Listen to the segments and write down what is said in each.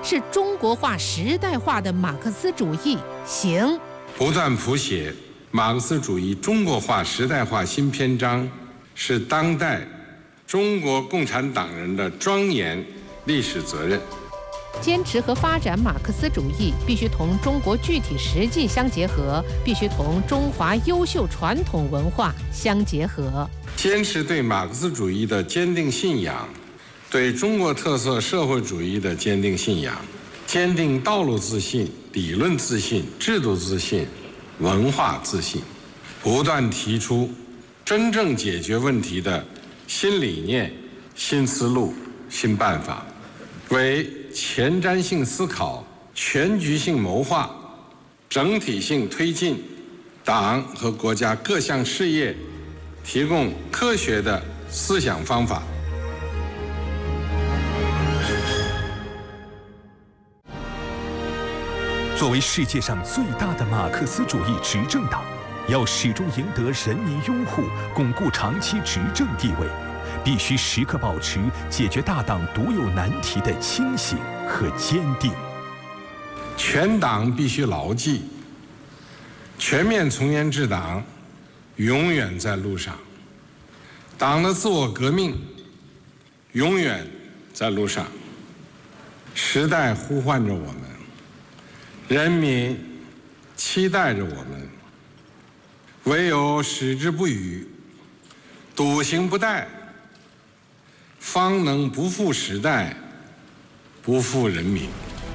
是中国化、时代化的马克思主义，行。 不断谱写马克思主义中国化、时代化新篇章，是当代中国共产党人的庄严历史责任。 坚持和发展马克思主义，必须同中国具体实际相结合，必须同中华优秀传统文化相结合。 坚持对马克思主义的坚定信仰，对中国特色社会主义的坚定信仰，坚定道路自信、理论自信、制度自信、文化自信，不断提出真正解决问题的新理念、新思路、新办法，为前瞻性思考、全局性谋划、整体性推进党和国家各项事业提供科学的思想方法。 作为世界上最大的马克思主义执政党，要始终赢得人民拥护，巩固长期执政地位，必须时刻保持解决大党独有难题的清醒和坚定。 全党必须牢记，全面从严治党永远在路上，党的自我革命永远在路上。时代呼唤着我们，人民期待着我们，唯有矢志不渝、笃行不怠，方能不负时代，不负人民。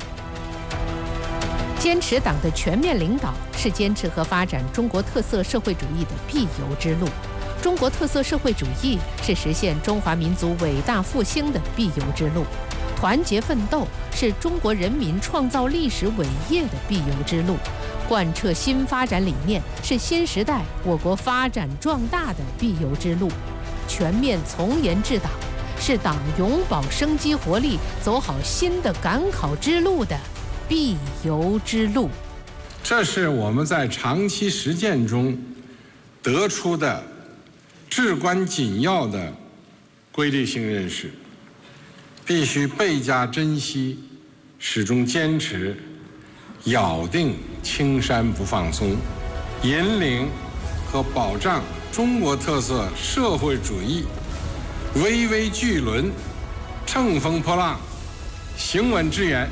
坚持党的全面领导，是坚持和发展中国特色社会主义的必由之路。中国特色社会主义是实现中华民族伟大复兴的必由之路。团结奋斗是中国人民创造历史伟业的必由之路。贯彻新发展理念是新时代我国发展壮大的必由之路。全面从严治党是党永葆生机活力、走好新的赶考之路的必由之路。 这是我们在长期实践中得出的至关紧要的规律性认识，必须倍加珍惜，始终坚持，咬定青山不放松，引领和保障中国特色社会主义巍巍巨轮乘风破浪，行稳致远。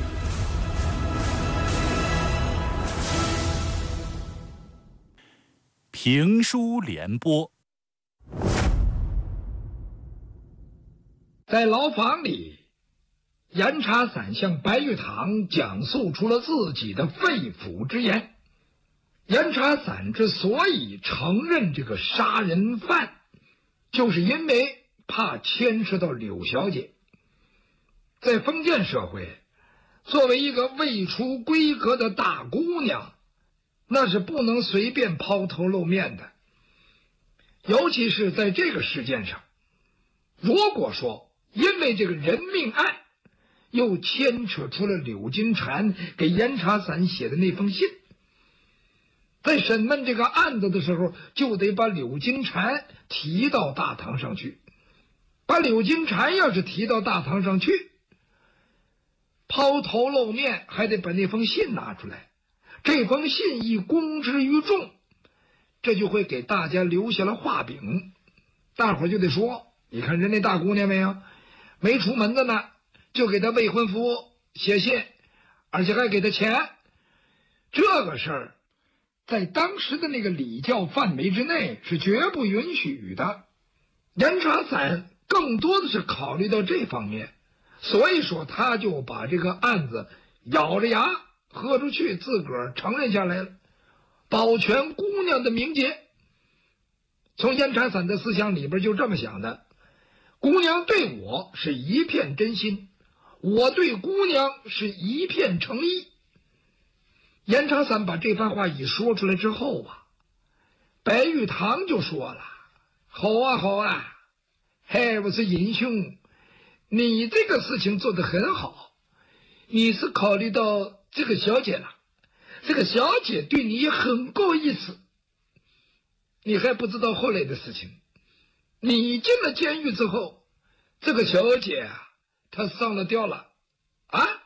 评书联播。 在牢房里，严查散向白玉堂讲述出了自己的肺腑之言。严查散之所以承认这个杀人犯，就是因为怕牵涉到柳小姐。在封建社会，作为一个未出闺阁的大姑娘，那是不能随便抛头露面的。尤其是在这个事件上，如果说因为这个人命案又牵扯出了柳金蝉给严查散写的那封信，在审问这个案子的时候，就得把柳金蝉提到大堂上去。把柳金蝉要是提到大堂上去，抛头露面还得把那封信拿出来。这封信一公之于众，这就会给大家留下了画饼。大伙就得说，你看人那大姑娘没有，没出门的呢，就给他未婚夫写信，而且还给他钱。这个事儿在当时的那个礼教范围之内是绝不允许的。严查散更多的是考虑到这方面，所以说他就把这个案子咬着牙喝出去，自个儿承认下来了，保全姑娘的名节。从严查散的思想里边就这么想的，姑娘对我是一片真心，我对姑娘是一片诚意。严查散把这番话一说出来之后啊，白玉堂就说了，好啊好啊，嘿，我是尹兄，你这个事情做得很好，你是考虑到这个小姐了，这个小姐对你也很够意思。你还不知道后来的事情，你进了监狱之后，这个小姐啊，她上了吊了啊，